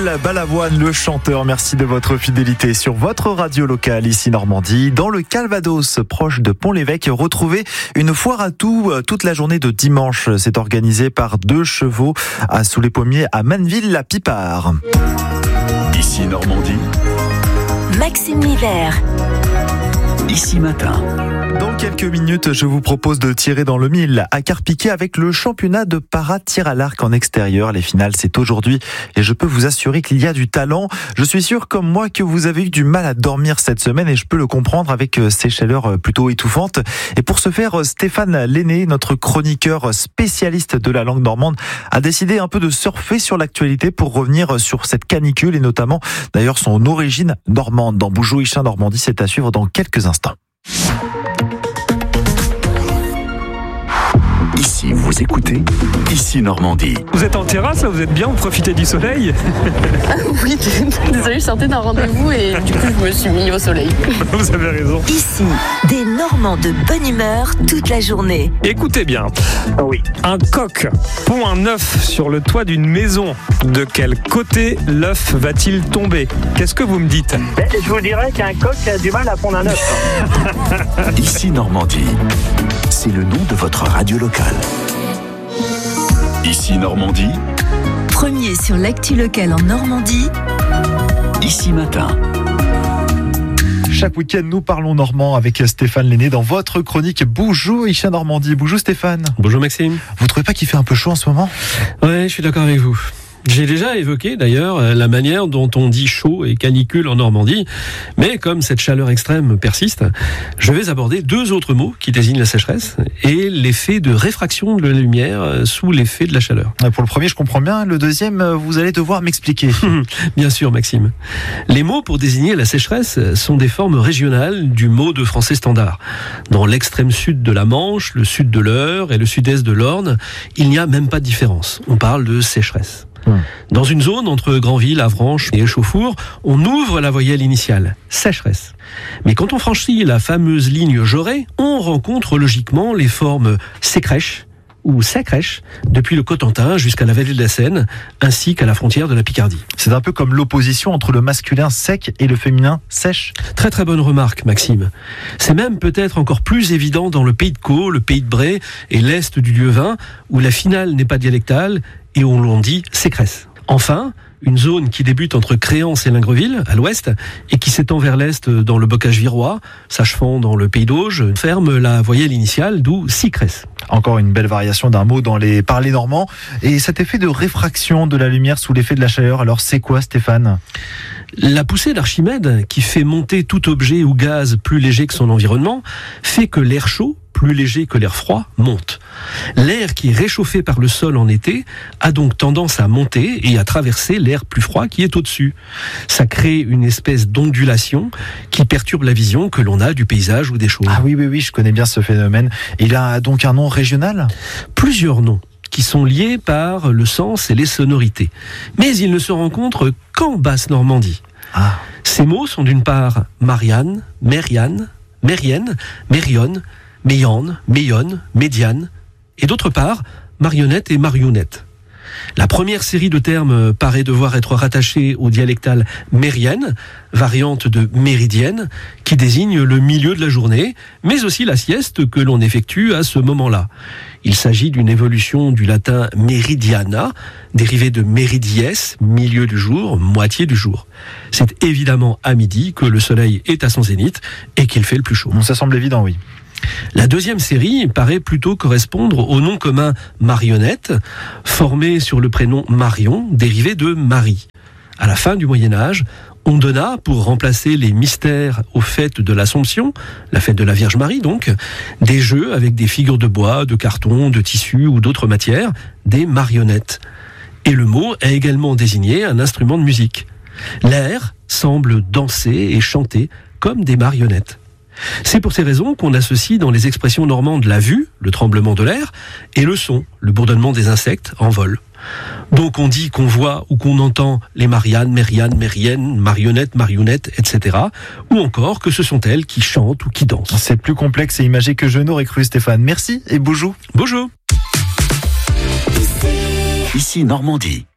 Balavoine, le chanteur, merci de votre fidélité sur votre radio locale ici Normandie. Dans le Calvados, proche de Pont-l'Évêque, retrouvez une foire à tout toute la journée de dimanche. C'est organisé par 2 chevaux à Sous-les-Pommiers à Manneville-la-Pipard. Ici Normandie. Maxime Miller. Ici Matin. Dans quelques minutes, je vous propose de tirer dans le mille à Carpiquet avec le championnat de para-tir à l'arc en extérieur. Les finales, c'est aujourd'hui et je peux vous assurer qu'il y a du talent. Je suis sûr, comme moi, que vous avez eu du mal à dormir cette semaine et je peux le comprendre avec ces chaleurs plutôt étouffantes. Et pour ce faire, Stéphane Lenné, notre chroniqueur spécialiste de la langue normande, a décidé un peu de surfer sur l'actualité pour revenir sur cette canicule et notamment, d'ailleurs, son origine normande. Dans Boujou-Ichin Normandie, c'est à suivre dans quelques instants. Ici, vous écoutez Ici Normandie. Vous êtes en terrasse, là, vous êtes bien, vous profitez du soleil? Oui, désolé, je sortais d'un rendez-vous et du coup, je me suis mis au soleil. Vous avez raison. Ici, des Normands de bonne humeur toute la journée. Écoutez bien. Oui. Un coq pond un œuf sur le toit d'une maison. De quel côté l'œuf va-t-il tomber? Qu'est-ce que vous me dites? Je vous dirais qu'un coq a du mal à pondre un œuf. Ici Normandie. C'est le nom de votre radio locale. Ici Normandie. Premier sur l'actu locale en Normandie. Ici Matin. Chaque week-end, nous parlons normand avec Stéphane Lenné dans votre chronique Boujou-Ichin Normandie. Bonjour Stéphane. Bonjour Maxime. Vous trouvez pas qu'il fait un peu chaud en ce moment? Ouais, je suis d'accord avec vous. J'ai déjà évoqué d'ailleurs la manière dont on dit chaud et canicule en Normandie, mais comme cette chaleur extrême persiste, je vais aborder 2 autres mots qui désignent la sécheresse et l'effet de réfraction de la lumière sous l'effet de la chaleur. Pour le premier, je comprends bien. Le deuxième, vous allez devoir m'expliquer. Bien sûr, Maxime. Les mots pour désigner la sécheresse sont des formes régionales du mot de français standard. Dans l'extrême sud de la Manche, le sud de l'Eure et le sud-est de l'Orne, il n'y a même pas de différence. On parle de sécheresse. Dans une zone entre Granville, Avranches et Échauffour, on ouvre la voyelle initiale, sécheresse. Mais quand on franchit la fameuse ligne Jaurès, on rencontre logiquement les formes sécrèche ou sècrèche depuis le Cotentin jusqu'à la vallée de la Seine, ainsi qu'à la frontière de la Picardie. C'est un peu comme l'opposition entre le masculin sec et le féminin sèche. Très très bonne remarque, Maxime. C'est même peut-être encore plus évident dans le Pays de Caux, le Pays de Bray et l'Est du Lieuvin, où la finale n'est pas dialectale et où l'on dit sécresse. Enfin, une zone qui débute entre Créance et Lingreville, à l'ouest, et qui s'étend vers l'est dans le bocage virois, s'achevant dans le Pays d'Auge, ferme la voyelle initiale, d'où sicresse. Encore une belle variation d'un mot dans les parlers normands. Et cet effet de réfraction de la lumière sous l'effet de la chaleur, alors c'est quoi, Stéphane ? La poussée d'Archimède, qui fait monter tout objet ou gaz plus léger que son environnement, fait que l'air chaud, plus léger que l'air froid, monte. L'air qui est réchauffé par le sol en été a donc tendance à monter et à traverser l'air plus froid qui est au-dessus. Ça crée une espèce d'ondulation qui perturbe la vision que l'on a du paysage ou des choses. Ah oui, je connais bien ce phénomène. Il a donc un nom régional ? Plusieurs noms qui sont liés par le sens et les sonorités. Mais ils ne se rencontrent qu'en Basse-Normandie. Ah. Ces mots sont d'une part Marianne, Mérianne, Mérienne, Mérionne, Méyanne, Méyonne, Médiane, et d'autre part marionnette et mariounette. La première série de termes paraît devoir être rattachée au dialectal mérienne, variante de méridienne, qui désigne le milieu de la journée, mais aussi la sieste que l'on effectue à ce moment-là. Il s'agit d'une évolution du latin meridiana, dérivé de meridies, milieu du jour, moitié du jour. C'est évidemment à midi que le soleil est à son zénith et qu'il fait le plus chaud. Ça semble évident, oui. La deuxième série paraît plutôt correspondre au nom commun marionnette, formé sur le prénom Marion, dérivé de Marie. À la fin du Moyen-Âge, on donna, pour remplacer les mystères aux fêtes de l'Assomption, la fête de la Vierge Marie donc, des jeux avec des figures de bois, de carton, de tissu ou d'autres matières, des marionnettes. Et le mot a également désigné un instrument de musique. L'air semble danser et chanter comme des marionnettes. C'est pour ces raisons qu'on associe dans les expressions normandes la vue, le tremblement de l'air, et le son, le bourdonnement des insectes en vol. Donc on dit qu'on voit ou qu'on entend les Mariannes, Mériannes, Mériennes, marionnettes, mariounettes, etc. Ou encore que ce sont elles qui chantent ou qui dansent. C'est plus complexe et imagé que je n'aurais cru, Stéphane. Merci et bonjour. Bonjour. Ici Normandie.